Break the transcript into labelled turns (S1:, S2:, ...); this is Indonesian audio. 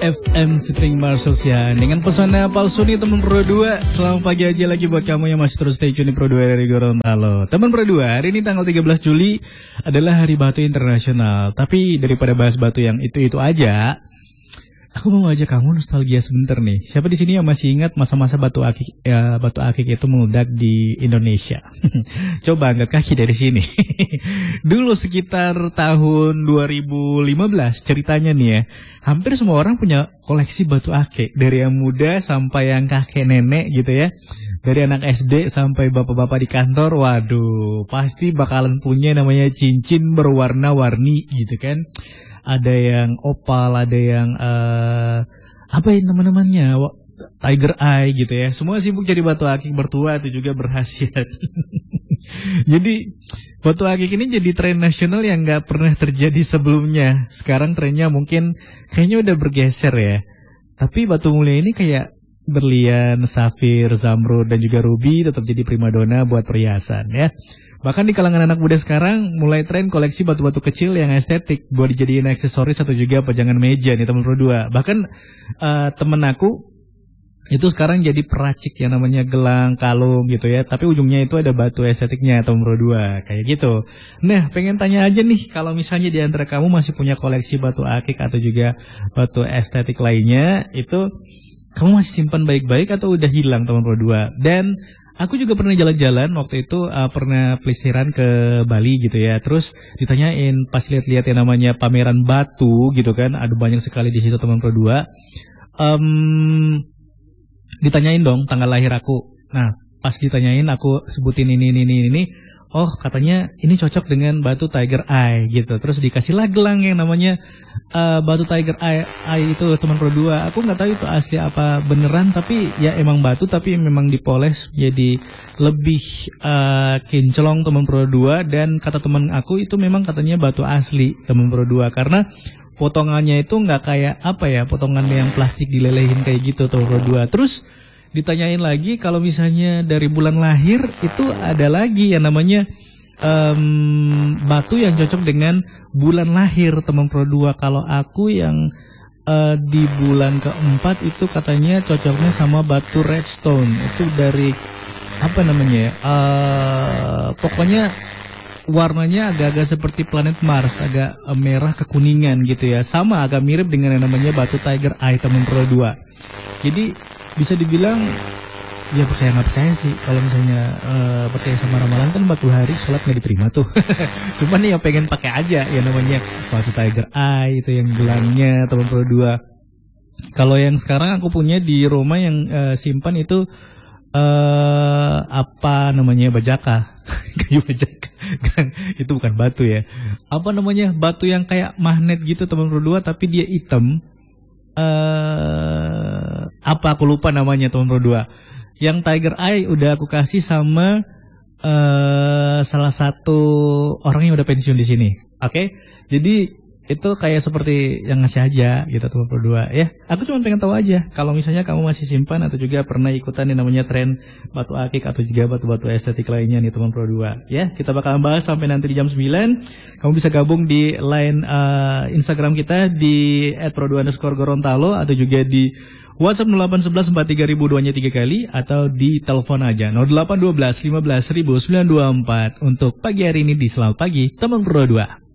S1: FM featuring Marcel Sian dengan pesona palsu nih teman Pro 2. Selamat pagi aja lagi buat kamu yang masih terus stay tune di Pro 2 dari Gorontalo. Teman Pro 2, hari ini tanggal 13 Juli adalah Hari Batu Internasional. Tapi daripada bahas batu yang itu-itu aja, aku mau ngajak kamu nostalgia sebentar nih. Siapa di sini yang masih ingat masa-masa batu akik itu meledak di Indonesia? Coba angkat kaki dari sini. Dulu sekitar tahun 2015 ceritanya nih ya. Hampir semua orang punya koleksi batu akik, dari yang muda sampai yang kakek nenek gitu ya. Dari anak SD sampai bapak-bapak di kantor, waduh, pasti bakalan punya namanya cincin berwarna-warni gitu kan. Ada yang opal, ada yang apa ya namanya tiger eye gitu ya. Semua sibuk jadi batu akik bertua itu juga berkhasiat. Jadi batu akik ini jadi tren nasional yang nggak pernah terjadi sebelumnya. Sekarang trennya mungkin kayaknya udah bergeser ya. Tapi batu mulia ini kayak berlian, safir, zamrud dan juga ruby tetap jadi primadona buat perhiasan ya. Bahkan di kalangan anak muda sekarang mulai tren koleksi batu-batu kecil yang estetik buat dijadiin aksesoris atau juga pajangan meja nih teman Pro 2. Bahkan temen aku itu sekarang jadi peracik yang namanya gelang, kalung gitu ya. Tapi ujungnya itu ada batu estetiknya teman Pro 2 kayak gitu. Nah, pengen tanya aja nih, kalau misalnya di antara kamu masih punya koleksi batu akik atau juga batu estetik lainnya, itu kamu masih simpan baik-baik atau udah hilang teman Pro 2? Dan aku juga pernah jalan-jalan waktu itu, pernah pelesiran ke Bali gitu ya. Terus ditanyain pas lihat-lihat yang namanya pameran batu gitu kan, ada banyak sekali di situ teman Pro 2. Ditanyain dong tanggal lahir aku. Nah, pas ditanyain aku sebutin ini. Oh, katanya ini cocok dengan batu tiger eye gitu. Terus dikasihlah gelang yang namanya batu tiger eye itu teman Pro 2. Aku nggak tahu itu asli apa beneran, tapi ya emang batu tapi memang dipoles jadi lebih kinclong teman Pro 2. Dan kata teman aku itu memang katanya batu asli teman Pro 2 karena potongannya itu nggak kayak apa ya, potongan yang plastik dilelehin kayak gitu teman Pro 2. Terus ditanyain lagi kalau misalnya dari bulan lahir itu ada lagi yang namanya batu yang cocok dengan bulan lahir teman Pro 2. Kalau aku yang di bulan keempat itu katanya cocoknya sama batu redstone. Itu dari apa namanya pokoknya warnanya agak-agak seperti planet Mars, agak merah kekuningan gitu ya. Sama agak mirip dengan yang namanya batu tiger eye teman Pro 2. Jadi bisa dibilang ya percaya nggak percaya sih. Kalau misalnya percaya sama ramalan kan batu hari sholat nggak diterima tuh. Cuman nih yang pengen pakai aja ya namanya batu tiger eye itu yang gelangnya teman Pro 2. Kalau yang sekarang aku punya di rumah yang simpan itu apa namanya bajaka. Kayu bajaka. Itu bukan batu ya. Apa namanya batu yang kayak magnet gitu teman Pro 2 tapi dia hitam. Apa aku lupa namanya teman Pro 2. Yang tiger eye udah aku kasih sama salah satu orang yang udah pensiun di sini. Oke? Jadi itu kayak seperti yang ngasih aja gitu teman Pro 2 ya. Aku cuma pengen tahu aja kalau misalnya kamu masih simpan atau juga pernah ikutan yang namanya tren batu akik atau juga batu-batu estetik lainnya nih teman Pro 2 ya. Kita bakal bahas sampai nanti di jam 9. Kamu bisa gabung di line Instagram kita di @pro2_gorontalo atau juga di WhatsApp 0811 43000 3 kali atau di telepon aja 0812 15 924 untuk pagi hari ini di Selamat Pagi teman Pro 2.